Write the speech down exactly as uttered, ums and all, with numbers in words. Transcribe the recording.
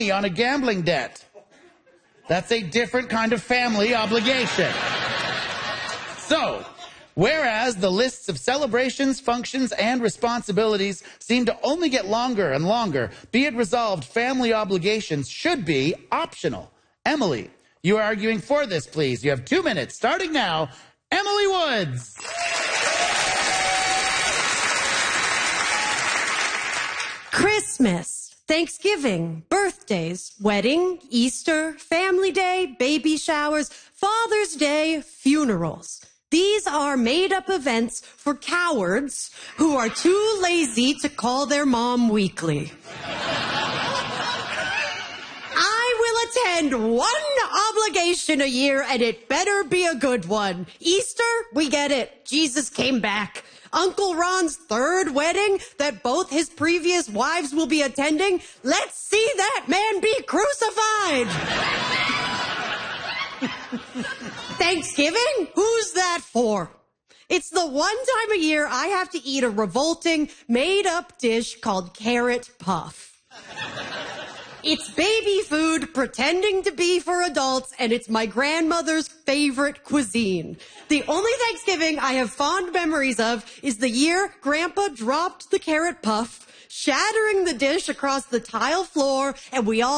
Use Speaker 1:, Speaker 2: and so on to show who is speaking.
Speaker 1: on a gambling debt. That's a different kind of family obligation. So, whereas the lists of celebrations, functions, and responsibilities seem to only get longer and longer, be it resolved, family obligations should be optional. Emily, you are arguing for this, please. You have two minutes, starting now. Emily Woods.
Speaker 2: Christmas, Thanksgiving, birthdays, wedding, Easter, family day, baby showers, Father's Day, funerals. These are made-up events for cowards who are too lazy to call their mom weekly. I will attend one obligation a year, and it better be a good one. Easter, we get it. Jesus came back. Uncle Ron's third wedding that both his previous wives will be attending. Let's see that man be crucified. Thanksgiving? Who's that for? It's the one time a year I have to eat a revolting, made-up dish called carrot puff. It's baby food pretending to be for adults, and it's my grandmother's favorite cuisine. The only Thanksgiving I have fond memories of is the year Grandpa dropped the carrot puff, shattering the dish across the tile floor, and we all